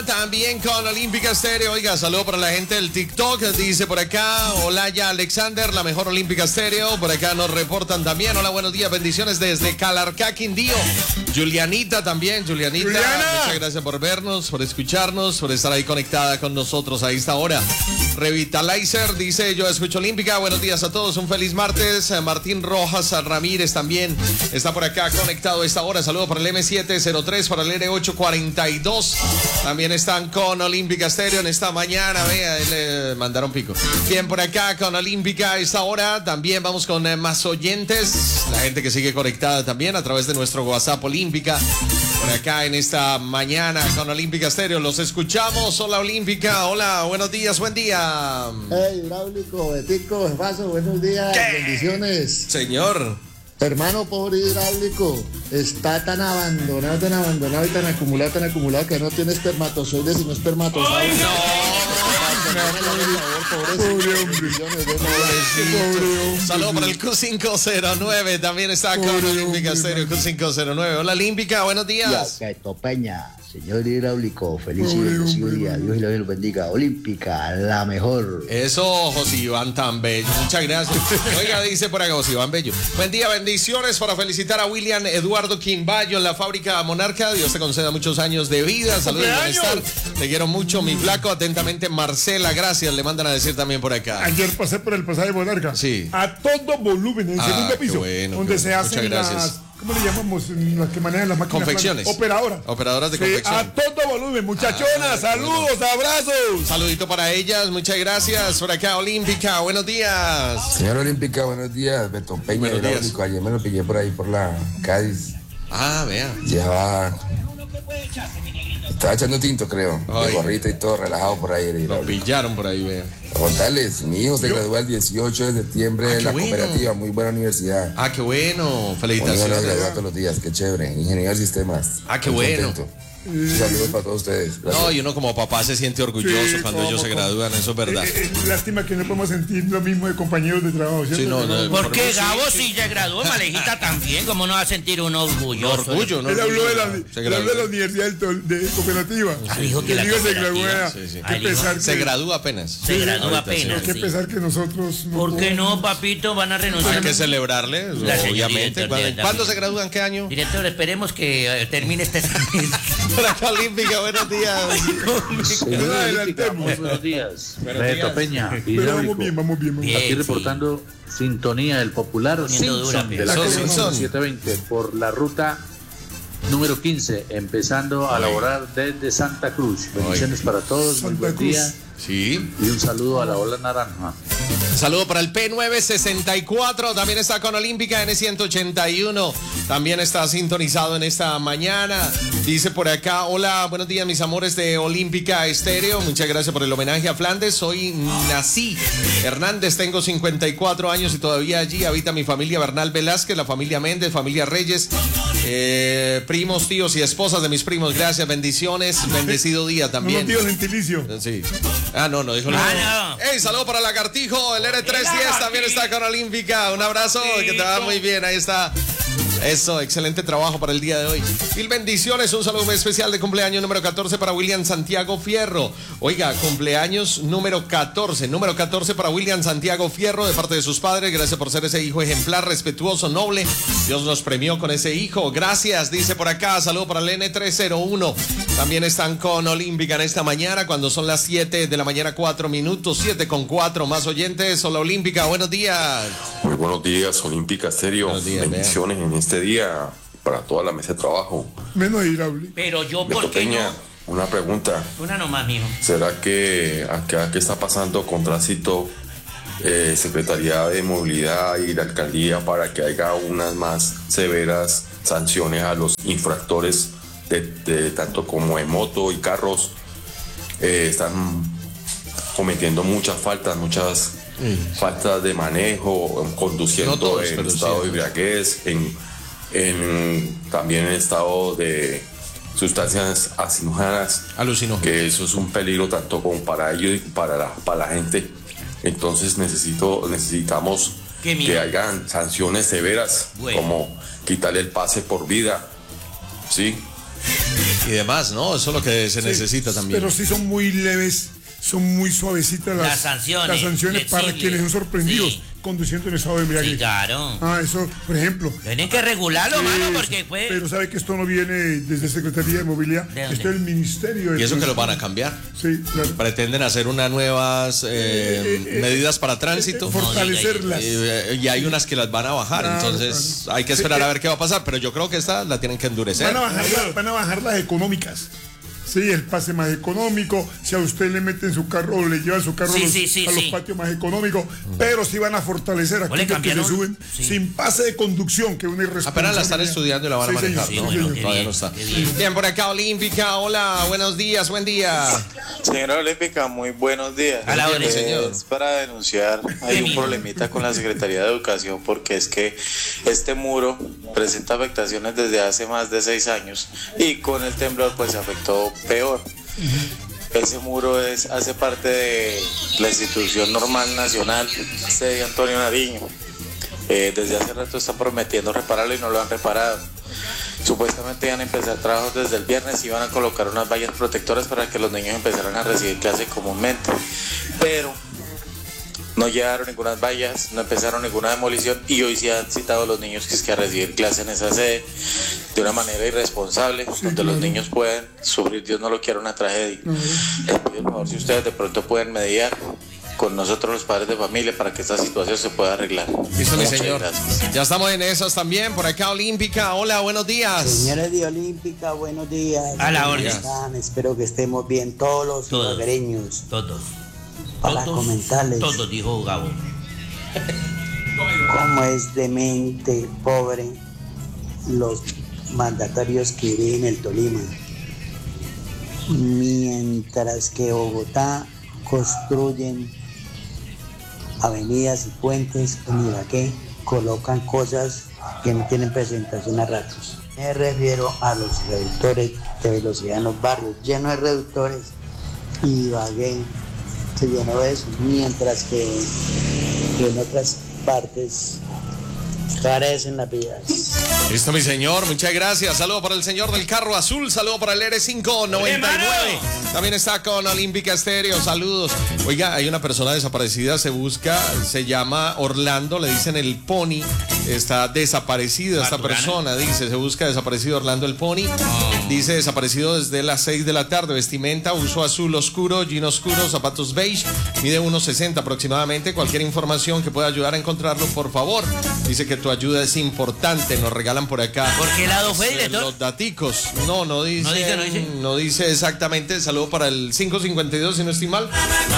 también con Olímpica Estéreo. Oiga, saludo para la gente del TikTok. Dice por acá, Olaya Alexander, la mejor Olímpica Estéreo. Por acá nos reportan también. Hola, buenos días, bendiciones desde Calarcá, Quindío. Julianita también, Julianita. Muchas gracias por vernos, por escucharnos, por estar ahí conectada con nosotros a esta hora. Revitalizer dice, yo escucho Olímpica. Buenos días a todos, un feliz martes. Martín Rojas Ramírez también está por acá conectado a esta hora. Saludo para el M703, para el N842. También están con Olímpica Estéreo en esta mañana. Vea, le mandaron pico. Bien, por acá con Olímpica a esta hora. También vamos con más oyentes. La gente que sigue conectada también a través de nuestro WhatsApp Olímpica. Por acá en esta mañana con Olímpica Estéreo. Los escuchamos. Hola Olímpica. Hola, buenos días, buen día. Hey, hidráulico, Betico, Esvaso, buenos días. ¿Qué? Bendiciones. Señor. Hermano, pobre hidráulico, está tan abandonado y tan acumulado que no tiene espermatozoides sino espermatozoides. ¡Ay, no! Saludos para el Q509, también está con Olímpica Estéreo, Q509. Hola Olímpica, buenos días. Peña, señor hidráulico, feliz y bendecido día. Dios y la los bendiga. Olímpica, la mejor. Eso, José Iván, tan bello. Muchas gracias. Oiga, dice por acá José Iván Bello. Buen día, bendiciones para felicitar a William Eduardo Quimbayo en la fábrica Monarca. Dios te conceda muchos años de vida. Saludos y bienestar. Te quiero mucho, mi flaco. Atentamente, Marcela. Gracias. Le mandan a decir también por acá. Ayer pasé por el pasaje Monarca. Sí. A todo volumen, en el segundo piso. Bueno, donde se hacen las... ¿Cómo le llamamos? Las que manejan las máquinas. Confecciones. Operadoras. Operadoras de sí, confección. A todo volumen, muchachonas. Saludos, bueno. Abrazos. Saludito para ellas. Muchas gracias. Por acá, Olímpica. Buenos días. Señor Olímpica, buenos días. Beto Peña, hidráulico. Ayer me lo pillé por ahí, por la Cádiz. Ah, vea. Llevaba... Estaba echando tinto, creo. De gorrita y todo, relajado por ahí. Lo pillaron por ahí, vea. Contarles, mi hijo se gradúa el 18 de septiembre de la cooperativa, muy buena universidad. Ah, qué bueno, felicitaciones. Muy buena, todos los días, qué chévere, ingeniero de sistemas. Ah, qué bueno. Saludos para todos ustedes. Gracias. No, y uno como papá se siente orgulloso cuando ellos se gradúan, eso es verdad. Lástima que no podemos sentir lo mismo de compañeros de trabajo, ¿cierto? Sí, ¿por qué Gabo si se graduó, Malejita también? ¿Cómo no va a sentir un orgullo? Orgullo, ¿no? Él habló de la universidad de cooperativa. Sí, dijo que la se gradúa. Se gradúa apenas. Se gradúa apenas. Qué pesar que nosotros... ¿Por qué no, papito? Van a renunciar. Hay que celebrarle, obviamente. ¿Cuándo se gradúan? ¿Qué año? Director, esperemos que termine este examen. Para la Olímpica, buenos días. Buenos días. Beto Peña, vamos bien. Aquí reportando sintonía del popular Simpson de la 720 por la ruta número 15, empezando a laborar desde Santa Cruz. Bendiciones para todos, muy buen día. Sí. Y un saludo a la ola naranja. Saludo para el P964, también está con Olímpica N181, también está sintonizado en esta mañana. Dice por acá, hola, buenos días mis amores de Olímpica Estéreo, muchas gracias por el homenaje a Flandes, soy Nací Hernández, tengo 54 años y todavía allí habita mi familia Bernal Velázquez, la familia Méndez, familia Reyes, primos, tíos y esposas de mis primos, gracias, bendiciones, bendecido día también. No, tío gentilicio. Sí. Ah, no, dijo nada. No. Hey, saludo para Lagartijo, el R310 también está con Olímpica. Un abrazo, que te va muy bien, ahí está. Eso, excelente trabajo para el día de hoy. Mil bendiciones, un saludo muy especial de cumpleaños número 14 para William Santiago Fierro. Oiga, cumpleaños número 14 para William Santiago Fierro de parte de sus padres. Gracias por ser ese hijo ejemplar, respetuoso, noble. Dios nos premió con ese hijo. Gracias, dice por acá. Saludo para el N301. También están con Olímpica en esta mañana cuando son las 7 de la mañana, 4 minutos, 7:04. Más oyentes. Hola Olímpica, buenos días. Muy buenos días, Olímpica Estéreo. Bendiciones en este día para toda la mesa de trabajo. Menos hidráulico. Pero yo, Beto ¿por qué Peña, no? una pregunta. Una nomás, mijo. ¿Será que acá qué está pasando con tránsito, Secretaría de Movilidad y la Alcaldía para que haya unas más severas sanciones a los infractores de tanto como de moto y carros? Están cometiendo muchas faltas de manejo, conduciendo todos, en estado de embriaguez, también en estado de sustancias alucinógenas, que eso es un peligro tanto como para ellos y para la gente. Entonces necesitamos que hayan sanciones severas, como quitarle el pase por vida, ¿sí? y demás, ¿no? Eso es lo que se necesita también. Pero sí son muy leves, son muy suavecitas las sanciones para quienes son sorprendidos conduciendo en estado de embriaguez. Sí, claro. Eso, por ejemplo. Tienen que regularlo, mano, porque fue... Pero sabe que esto no viene desde Secretaría de Movilidad, esto es el Ministerio de... Y eso que lo van a cambiar. Sí, claro. Pretenden hacer unas nuevas medidas para tránsito. Fortalecerlas. Y hay unas que las van a bajar, entonces hay que esperar a ver qué va a pasar, pero yo creo que esta la tienen que endurecer. Van a bajar las económicas. Sí, el pase más económico, si a usted le meten su carro o le llevan su carro a los patios más económicos, pero sí van a fortalecer a aquellos que se suben sin pase de conducción, que una irresponsabilidad. Apenas la están estudiando y la van a manejar. Todavía no está. Bien, por acá Olímpica, hola, buenos días, buen día. Señora Olímpica, muy buenos días. A la hora, señor. Es para denunciar, hay un problemita con la Secretaría de Educación, porque es que este muro presenta afectaciones desde hace más de 6 años y con el temblor pues se afectó peor. Ese muro hace parte de la institución normal nacional sede Antonio Nariño. Desde hace rato están prometiendo repararlo y no lo han reparado. Supuestamente iban a empezar trabajos desde el viernes y iban a colocar unas vallas protectoras para que los niños empezaran a recibir clase comúnmente, pero no llegaron ninguna vallas, no empezaron ninguna demolición y hoy se han citado a los niños que es que a recibir clase en esa sede de una manera irresponsable, donde los niños pueden sufrir, Dios no lo quiera, una tragedia. Les pido por favor si ustedes de pronto pueden mediar con nosotros los padres de familia para que esta situación se pueda arreglar. Listo, mi señor. Gracias. Ya estamos en esas también. Por acá Olímpica, hola, buenos días. Señores de Olímpica, buenos días. A la orden. Espero que estemos bien todos los ibaguereños. Todos. Para comentarles. Todos, dijo Gabo. Cómo es demente, pobre, los mandatarios que viven en el Tolima. Mientras que Bogotá construyen avenidas y puentes, en Ibagué colocan cosas que no tienen presentación a ratos. Me refiero a los reductores de velocidad en los barrios, llenos de reductores, y Ibagué se llenó de eso, mientras que en otras partes carecen las vías. Listo, mi señor, muchas gracias. Saludo para el señor del carro azul, saludo para el R599. También está con Olímpica Estéreo, saludos. Oiga, hay una persona desaparecida, se llama Orlando, le dicen el Pony, está desaparecido esta persona, dice, se busca desaparecido Orlando el Pony, dice desaparecido desde las 6 de la tarde, vestimenta, uso azul oscuro, jean oscuro, zapatos beige, mide 1.60 aproximadamente, cualquier información que pueda ayudar a encontrarlo, por favor, dice que tu ayuda es importante, nos regalan por acá. ¿Por qué lado fue, director? Los daticos. No dice exactamente. Saludo para el 552, si no estoy mal.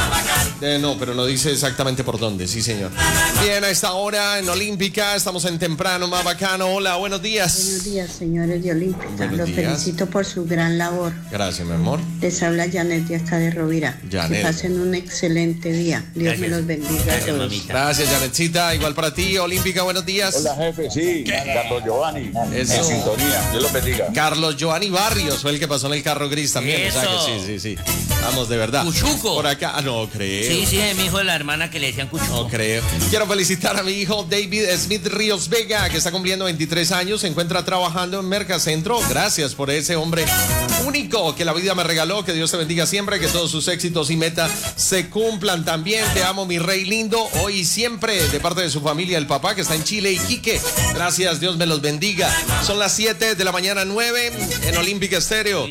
No, pero no dice exactamente por dónde. Sí, señor. Bien, a esta hora en Olímpica, estamos en temprano, más bacano. Hola, buenos días. Buenos días, señores de Olímpica. Los felicito por su gran labor. Gracias, mi amor. Les habla Janet de acá de Rovira. Janet. Que pasen un excelente día. Dios me los bendiga a todos. Gracias, Janetcita. Igual para ti, Olímpica, buenos días. Hola, jefe, sí. Carlos Giovanni. Eso. En sintonía. Dios los bendiga. Carlos Giovanni Barrios fue el que pasó en el carro gris también. Eso. O sea que sí. Vamos, de verdad. Cuchuco. Por acá, no creo. Sí, es mi hijo de la hermana que le decían Cuchuco. No creo. Quiero felicitar a mi hijo David Smith Ríos Vega, que está cumpliendo 23 años, se encuentra trabajando en Mercacentro. Gracias por ese hombre único que la vida me regaló. Que Dios te bendiga siempre, que todos sus éxitos y metas se cumplan también. Te amo, mi rey lindo, hoy y siempre, de parte de su familia, el papá que está en Chile, Iquique. Gracias, Dios me los bendiga. Son las 7 de la mañana, 9 en Olímpica Estéreo.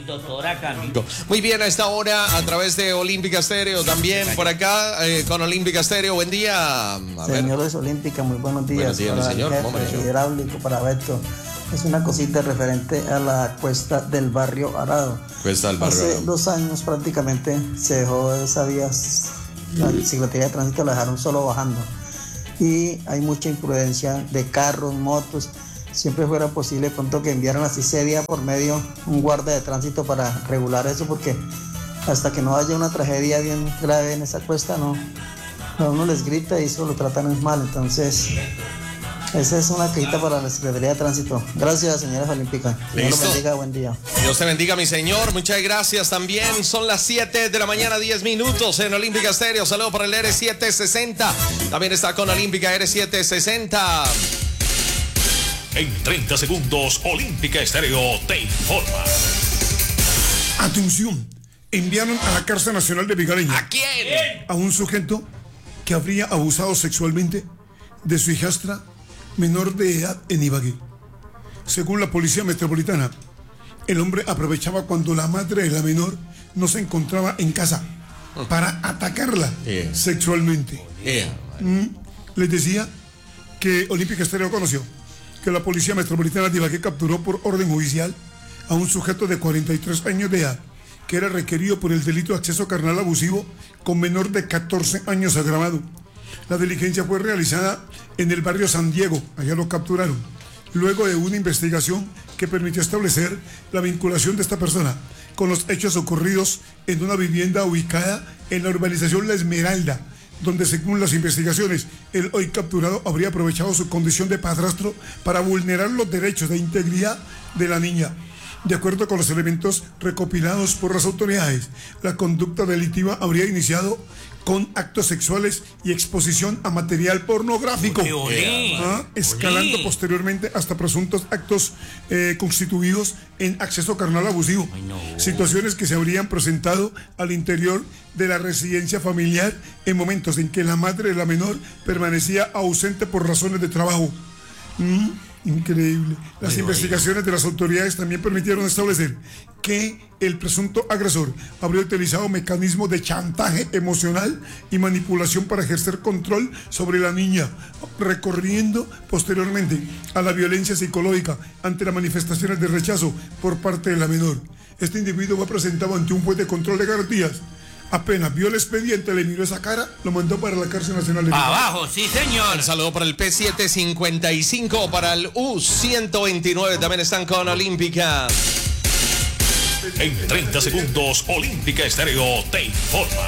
Muy bien, a esta hora a través de Olímpica Estéreo también por acá con Olímpica Estéreo. Buen día. Señores Olímpica, muy buenos días. Buenos días, mi señor. Hidráulico para Beto. Es una cosita referente a la cuesta del barrio Arado. Cuesta del barrio Arado. Hace 2 años prácticamente se dejó esa vía, la Secretaría de Tránsito la dejaron solo bajando. Y hay mucha imprudencia de carros, motos. Siempre fuera posible pronto que enviaran así sea día por medio un guardia de tránsito para regular eso, porque hasta que no haya una tragedia bien grave en esa cuesta, no, uno les grita y eso lo tratan mal. Entonces esa es una quejita para la Secretaría de Tránsito. Gracias, señoras Olímpicas. Dios los bendiga, buen día. Dios te bendiga, mi señor. Muchas gracias también. Son las 7 de la mañana, 10 minutos en Olímpica Estéreo. Saludo para el R760. También está con Olímpica R760. En 30 segundos, Olímpica Estéreo te informa. Atención, enviaron a la cárcel nacional de Vigaleña. ¿A quién? A un sujeto que habría abusado sexualmente de su hijastra menor de edad en Ibagué. Según la policía metropolitana, el hombre aprovechaba cuando la madre de la menor no se encontraba en casa para atacarla sexualmente. Les decía que Olímpica Estéreo conoció que la policía metropolitana de Ibagué capturó por orden judicial a un sujeto de 43 años de edad que era requerido por el delito de acceso carnal abusivo con menor de 14 años agravado. La diligencia fue realizada en el barrio San Diego, allá lo capturaron, luego de una investigación que permitió establecer la vinculación de esta persona con los hechos ocurridos en una vivienda ubicada en la urbanización La Esmeralda, donde según las investigaciones, el hoy capturado habría aprovechado su condición de padrastro para vulnerar los derechos de integridad de la niña. De acuerdo con los elementos recopilados por las autoridades, la conducta delictiva habría iniciado con actos sexuales y exposición a material pornográfico, escalando posteriormente hasta presuntos actos constituidos en acceso carnal abusivo. Situaciones que se habrían presentado al interior de la residencia familiar en momentos en que la madre de la menor permanecía ausente por razones de trabajo. Increíble. Las investigaciones de las autoridades también permitieron establecer que el presunto agresor habría utilizado mecanismos de chantaje emocional y manipulación para ejercer control sobre la niña, recurriendo posteriormente a la violencia psicológica ante las manifestaciones de rechazo por parte de la menor. Este individuo fue presentado ante un juez de control de garantías. Apenas vio el expediente, le miró esa cara, lo mandó para la cárcel nacional de abajo, sí señor. Un saludo para el P755, para el U129, también están con Olímpica. En 30 segundos, Olímpica Estéreo te informa.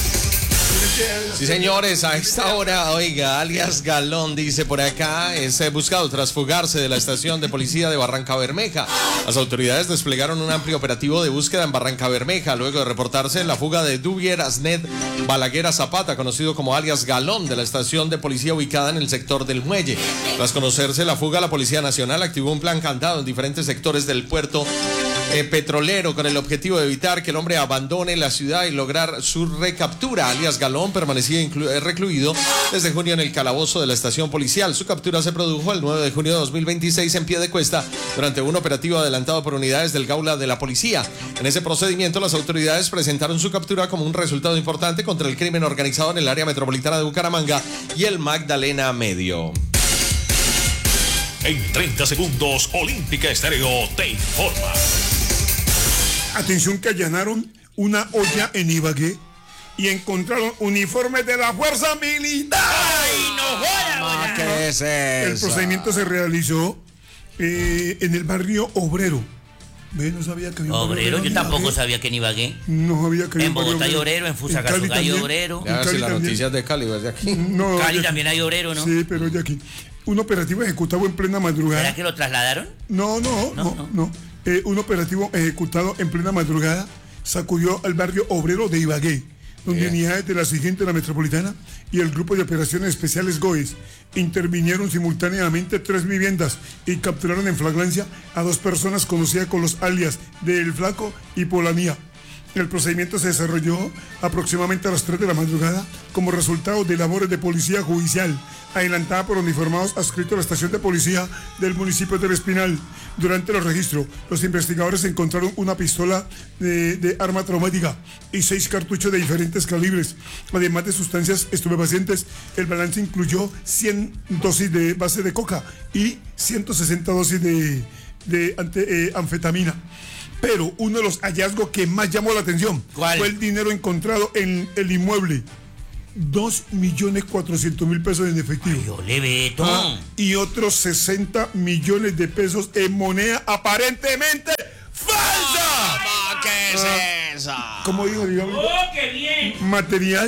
Sí, señores, a esta hora, oiga, alias Galón dice por acá, es buscado tras fugarse de la estación de policía de Barranca Bermeja. Las autoridades desplegaron un amplio operativo de búsqueda en Barranca Bermeja, luego de reportarse la fuga de Duvier Asnet Balaguera Zapata, conocido como alias Galón, de la estación de policía ubicada en el sector del Muelle. Tras conocerse la fuga, la Policía Nacional activó un plan cantado en diferentes sectores del puerto petrolero con el objetivo de evitar que el hombre abandone la ciudad y lograr su recaptura. Alias Galón permanecía recluido desde junio en el calabozo de la estación policial. Su captura se produjo el 9 de junio de 2026 en Piedecuesta durante un operativo adelantado por unidades del Gaula de la policía. En ese procedimiento, las autoridades presentaron su captura como un resultado importante contra el crimen organizado en el área metropolitana de Bucaramanga y el Magdalena Medio. En 30 segundos, Olímpica Estéreo te informa. Atención que allanaron una olla en Ibagué y encontraron uniformes de la fuerza militar. ¡Ay, no jodas! ¿Qué es eso? El procedimiento se realizó en el barrio Obrero. ¿Ve? No sabía que había un Obrero, yo tampoco sabía que en Ibagué. No sabía que había en Bogotá hay obrero, en Fusagasugá hay obrero. Ya, si las noticias de Cali, ¿verdad? Aquí. No, Cali también hay obrero, ¿no? Sí, pero ya aquí. Un operativo ejecutado en plena madrugada. ¿Será que lo trasladaron? No. Un operativo ejecutado en plena madrugada sacudió al barrio Obrero de Ibagué, donde unidades de la siguiente, la Metropolitana y el Grupo de Operaciones Especiales GOES intervinieron simultáneamente 3 viviendas y capturaron en flagrancia a 2 personas conocidas con los alias de El Flaco y Polanía. El procedimiento se desarrolló aproximadamente a las 3 de la madrugada como resultado de labores de policía judicial adelantada por uniformados adscritos a la estación de policía del municipio del Espinal. Durante los registros, los investigadores encontraron una pistola de arma traumática y 6 cartuchos de diferentes calibres, además de sustancias estupefacientes. El balance incluyó 100 dosis de base de coca y 160 dosis de anfetamina. Pero uno de los hallazgos que más llamó la atención fue el dinero encontrado en el inmueble. 2.400.000 pesos en efectivo. Y otros 60 millones de pesos en moneda aparentemente falsa. ¿Qué es eso? ¿Cómo dijo, digamos? ¡Oh, qué bien! Material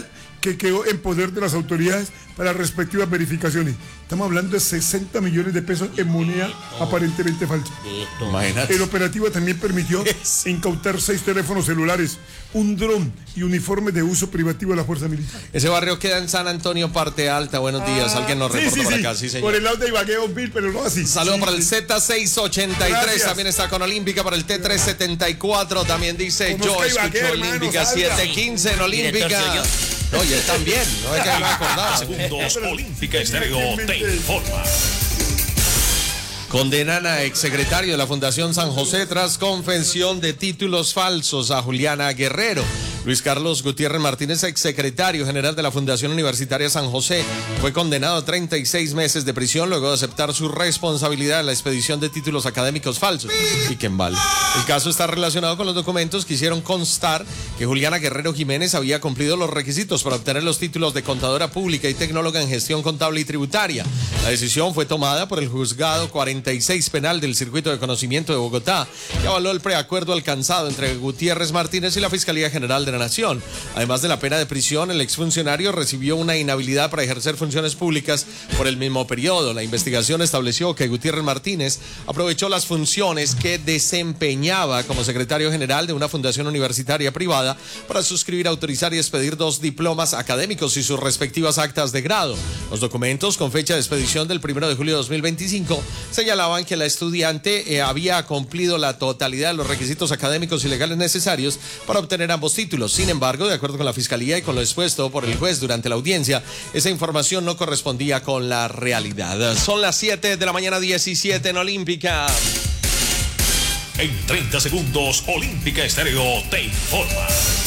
que quedó en poder de las autoridades para respectivas verificaciones. Estamos hablando de 60 millones de pesos en moneda aparentemente falsa. Imagínate. El operativo también permitió incautar 6 teléfonos celulares, un dron y uniformes de uso privativo de la Fuerza Militar. Ese barrio queda en San Antonio, Parte Alta. Buenos días. Alguien nos reporta por acá. Sí, señor. Por el lado de Ibagué, pero no así. Saludos para el Z683. Gracias. También está con Olímpica. Para el T374 también dice: yo escucho Olímpica. 715 en Olímpica. No, y él también. No es que me acordaba. Segundos, Olímpica Estéreo te informa. Condenan a exsecretario de la Fundación San José tras confesión de títulos falsos a Juliana Guerrero. Luis Carlos Gutiérrez Martínez, exsecretario general de la Fundación Universitaria San José, fue condenado a 36 meses de prisión luego de aceptar su responsabilidad en la expedición de títulos académicos falsos. Y que vale. El caso está relacionado con los documentos que hicieron constar que Juliana Guerrero Jiménez había cumplido los requisitos para obtener los títulos de contadora pública y tecnóloga en gestión contable y tributaria. La decisión fue tomada por el juzgado 46 penal del Circuito de Conocimiento de Bogotá, que avaló el preacuerdo alcanzado entre Gutiérrez Martínez y la Fiscalía General de la Nación. Además de la pena de prisión, el exfuncionario recibió una inhabilidad para ejercer funciones públicas por el mismo periodo. La investigación estableció que Gutiérrez Martínez aprovechó las funciones que desempeñaba como secretario general de una fundación universitaria privada para suscribir, autorizar y expedir 2 diplomas académicos y sus respectivas actas de grado. Los documentos, con fecha de expedición del 1 de julio de 2025, señalaban que la estudiante había cumplido la totalidad de los requisitos académicos y legales necesarios para obtener ambos títulos. Sin embargo, de acuerdo con la Fiscalía y con lo expuesto por el juez durante la audiencia, esa información no correspondía con la realidad. Son las 7 de la mañana, 17 en Olímpica. En 30 segundos, Olímpica Estéreo te informa.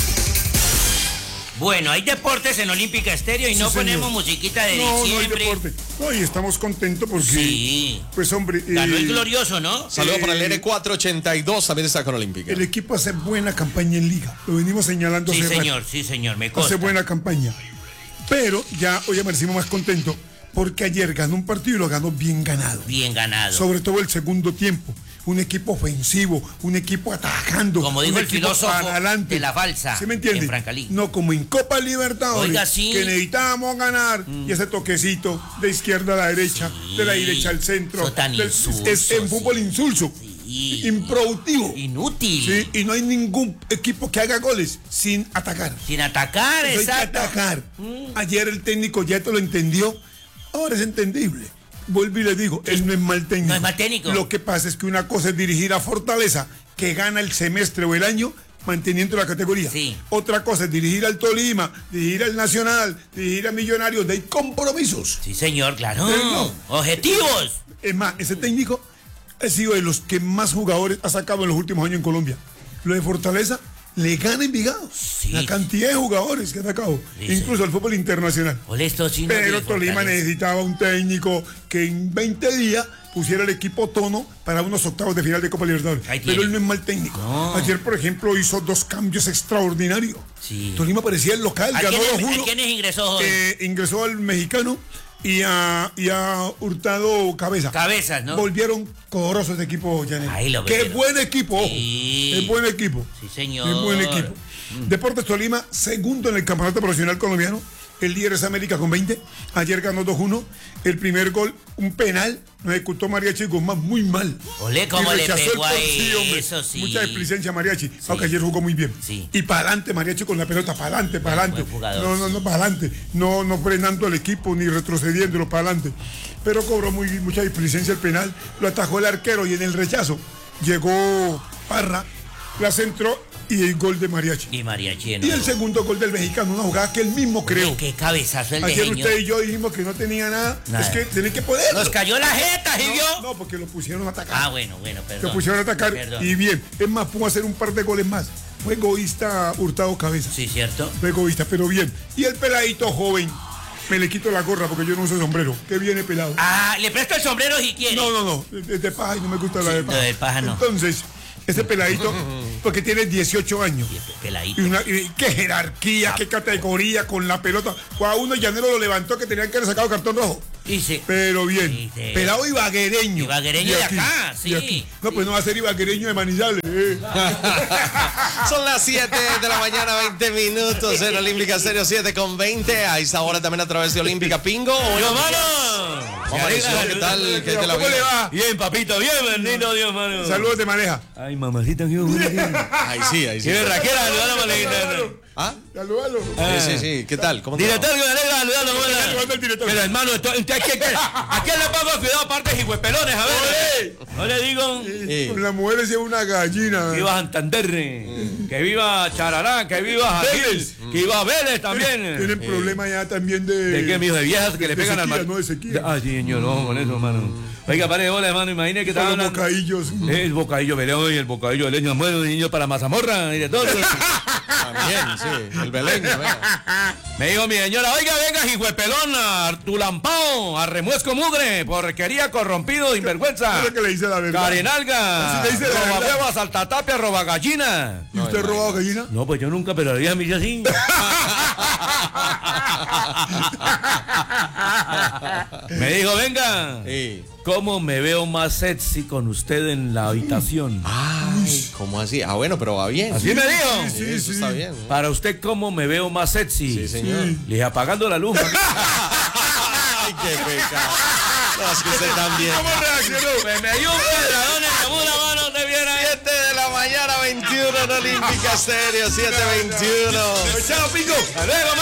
Bueno, hay deportes en Olímpica Estéreo y sí, no ponemos musiquita de diciembre. No hay deporte. No, y estamos contentos porque... Sí. Pues, hombre... Ganó el glorioso, ¿no? Saludos para el N482, también está con Olímpica. El equipo hace buena campaña en Liga. Lo venimos señalando hace rato. Sí, señor, me consta. Hace buena campaña. Pero ya hoy amanecimos más contentos porque ayer ganó un partido y lo ganó bien ganado. Bien ganado. Sobre todo el segundo tiempo. Un equipo ofensivo, un equipo atacando. Como dijo el filósofo de la falsa. ¿Sí me entiende? No como en Copa Libertadores. Oiga, sí. Que necesitábamos ganar. Y ese toquecito de izquierda a la derecha, de la derecha al centro. Es en fútbol insulso. Sí. Improductivo. Inútil. Sí, y no hay ningún equipo que haga goles sin atacar. Sin atacar, exacto. Hay que atacar. Ayer el técnico ya te lo entendió. Ahora es entendible. Vuelvo y le digo, él no es mal técnico. No es mal técnico. Lo que pasa es que una cosa es dirigir a Fortaleza, que gana el semestre o el año manteniendo la categoría. Sí. Otra cosa es dirigir al Tolima, dirigir al Nacional, dirigir a Millonarios. De compromisos. Sí, señor, claro. No. Objetivos. Es más, ese técnico ha sido de los que más jugadores ha sacado en los últimos años en Colombia. Lo de Fortaleza le gana Envigado. Sí. La cantidad de jugadores que ha sacado, sí, incluso el fútbol internacional. Pero Tolima necesitaba un técnico que en 20 días pusiera el equipo tono para unos octavos de final de Copa Libertadores. Pero él no es mal técnico. No. Ayer, por ejemplo, hizo 2 cambios extraordinarios. Sí. Tolima parecía el local, ganó 2-1. ¿Quiénes ingresó hoy? Ingresó al mexicano y a Hurtado Cabeza. Cabezas, ¿no? Volvieron codosos de equipo, Janet. ¡Qué buen equipo! Sí. ¡Qué buen equipo! Sí, señor. ¡Qué buen equipo! Deportes Tolima, segundo en el campeonato profesional colombiano. El líder es América con 20. Ayer ganó 2-1. El primer gol, un penal, lo ejecutó Mariachi Guzmán muy mal. Olé, cómo le pegó ahí. Eso sí. Mucha displicencia Mariachi, aunque ayer jugó muy bien. Sí. Y para adelante Mariachi con la pelota, para adelante. No, para adelante. No frenando al equipo ni retrocediéndolo para adelante. Pero cobró mucha displicencia el penal. Lo atajó el arquero y en el rechazo llegó Parra, la centró. Y el gol de Mariachi. Y Mariachi. Y el segundo gol del mexicano, una jugada que él mismo creó. Qué cabezazo el de Ayer usted y yo dijimos que no tenía nada. Es que tienen que poderlo. Nos cayó la jeta, ¿sí vio? No, porque lo pusieron a atacar. Ah, bueno, perdón. Lo pusieron a atacar y bien. Es más, pudo hacer un par de goles más. Fue egoísta Hurtado Cabeza. Sí, cierto. Fue egoísta, pero bien. Y el peladito joven. Me le quito la gorra porque yo no uso sombrero. Que viene pelado. Ah, le presto el sombrero si quiere. No. Es de paja y no me gusta la de paja. De paja no. Entonces, ese peladito, porque tiene 18 años. Peladito. Y qué jerarquía, qué categoría con la pelota. A uno Llanero lo levantó que tenían que haber sacado cartón rojo. Pero bien. Pelado ibaguereño. Ibaguereño de acá, sí. No, pues no va a ser ibaguereño de Manizales. Son las 7 de la mañana, 20 minutos en Olímpica Estéreo 7:20. A esta hora también a través de Olímpica Pingo. ¡Dios, mano! ¿Qué tal? ¿Cómo le va? Bien, papito, bien, bendito Dios, mano. Saludos de Maneja. Ay, mamacita, qué Ahí sí. ¿Qué Raquel, saludalo, malejita? ¿Ah? Saludalo. Sí. ¿Qué tal? ¿Cómo te va? Director, que me alegra saludarlo. Pero hermano, ¿a quién le pongo cuidado aparte de hijuepelones? A ver. No le digo. Con las mujeres es una gallina. Que viva Santander, que viva Charará, que viva Vélez, que viva Vélez también. Tienen problemas ya también de... ¿De qué, mijo? De viejas que le pegan al mar. No, de sequía. Ah, sí, señor, no, con eso, hermano. Oiga, pare de bola, hermano, imagínate que estaba hablando. Los bocadillos. El bocadillo Belén y el bocadillo de leño. Bueno, niño para mazamorra y de todo. También, sí, el beleño, Me dijo mi señora, oiga, venga, hijuepelón, Artulampao, arremuesco mugre, porquería corrompido, sinvergüenza. ¿Qué le dice la verdad? Carenalga, roba huevas, saltatapia, roba gallina. ¿Y usted roba gallina? No, pues yo nunca, pero la vida me dice así. Me dijo, venga. ¿Cómo me veo más sexy con usted en la habitación? Ay, ¿cómo así? Ah, bueno, pero va bien. ¿Así me dijo? Sí, eso está bien. Para usted, ¿cómo me veo más sexy? Sí, señor. Le dije, apagando la luz. Ay, qué pecado. No, es que usted también. ¿Cómo reaccionó? Pues me dio un pedradón en la mula, mano, te viene ahí. 7 de la mañana, 21 en Olímpica Estéreo, 7:21. Chao, Pico. Hasta luego.